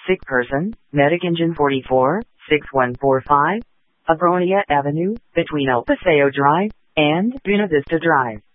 sick person, Medic Engine 44, 6145, Abronia Avenue, between El Paseo Drive and Buena Vista Drive.